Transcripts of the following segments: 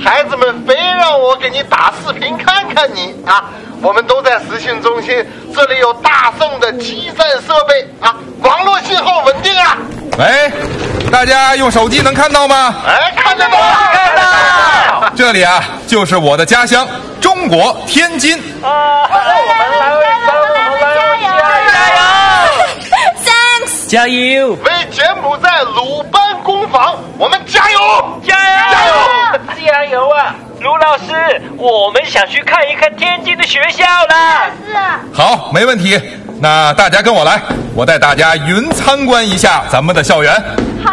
孩子们非让我给你打视频看看你啊！我们都在实训中心，这里有大圣的基站设备啊，网络信号稳定啊！ 喂，大家用手机能看到吗？ 哎，看得到，看得到。 这里啊，就是我的家乡中国天津。 我们加油 ！Thanks， 加油！ 为柬埔寨鲁班工坊，我们加油！ 加油！加油！加油啊！卢老师，我们想去看一看天津的学校啦。 是啊。 好，没问题。那大家跟我来，我带大家云参观一下咱们的校园。 好。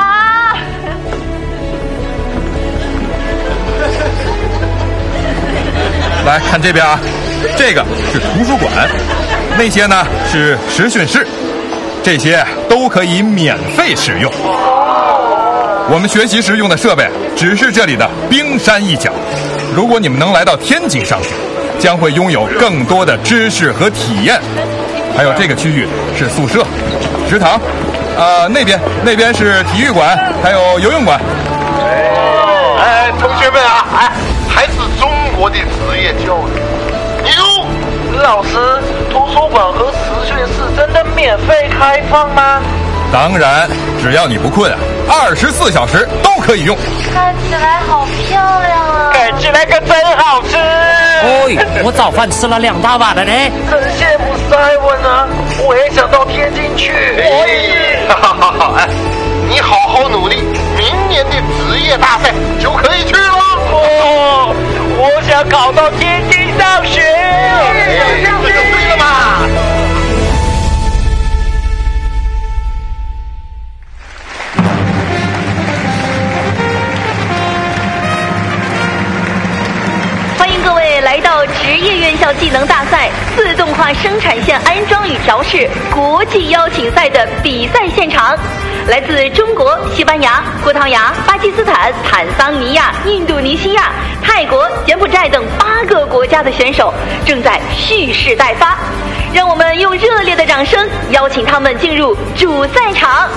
来看这边啊，这个是图书馆，那些呢是实训室，这些都可以免费使用。我们学习时用的设备只是这里的冰山一角。如果你们能来到天津上学，将会拥有更多的知识和体验。还有这个区域是宿舍、食堂，那边是体育馆，还有游泳馆。 哎，同学们啊，哎，还是中国的职业教育牛！ 老师，图书馆和实训室真的免费开放吗？ 当然，只要你不困，24小时都可以用。 看起来好漂亮啊！ 看起来可真好吃。 我早饭吃了2大碗了呢。 真羡慕Simon啊，我也想到天津去。 我也。好，哎，你好好努力，明年的职业大赛就可以去了。 我想考到天津上学。 这就对了嘛。 欢迎各位来到职业院校技能大赛自动化生产线安装与调试国际邀请赛的比赛现场。来自中国、西班牙、葡萄牙、巴基斯坦、坦桑尼亚、印度尼西亚、泰国、柬埔寨等8个国家的选手正在蓄势待发。让我们用热烈的掌声邀请他们进入主赛场。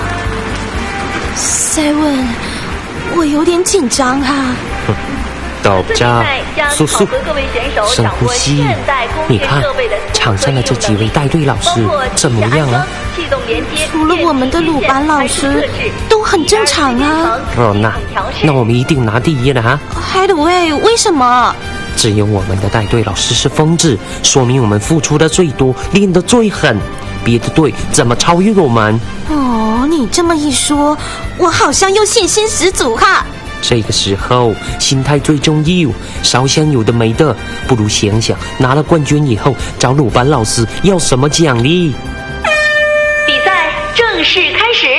Simon， 我有点紧张啊。 豆家，叔叔，深呼吸。你看，场上的这几位带队老师怎么样啊？ 除了我们的鲁班老师，都很正常啊。 那我们一定拿第一了哈。 Hideaway， 为什么？ 只有我们的带队老师是疯子，说明我们付出的最多，练得最狠。别的队怎么超越我们？ 哦，你这么一说，我好像又信心十足哈。 这个时候心态最重要，少想有的没的，不如想想拿了冠军以后找鲁班老师要什么奖励。 比赛正式开始。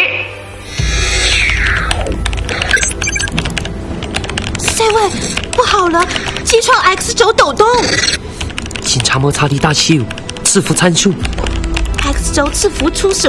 Seven， 不好了，击穿 X 轴抖动。 检查摩擦力大秀，次伏参数。 X 轴次伏初始